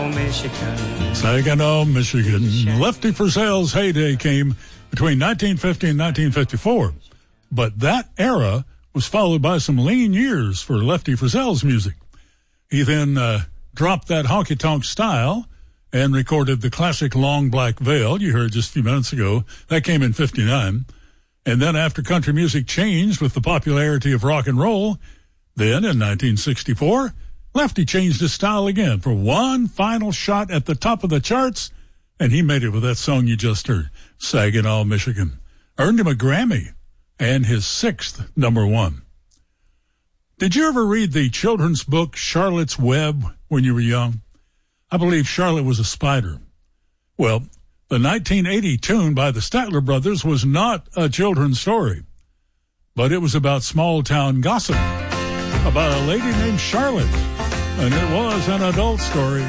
Michigan. Saginaw, Michigan. Lefty Frizzell's heyday came between 1950 and 1954, but that era was followed by some lean years for Lefty Frizzell's music. He then dropped that honky-tonk style and recorded the classic Long Black Veil you heard just a few minutes ago. That came in 59. And then after country music changed with the popularity of rock and roll, then in 1964, Lefty changed his style again for one final shot at the top of the charts, and he made it with that song you just heard, Saginaw, Michigan. Earned him a Grammy and his 6th number one. Did you ever read the children's book Charlotte's Web when you were young? I believe Charlotte was a spider. Well, the 1980 tune by the Statler Brothers was not a children's story, but it was about small-town gossip, about a lady named Charlotte, and it was an adult story.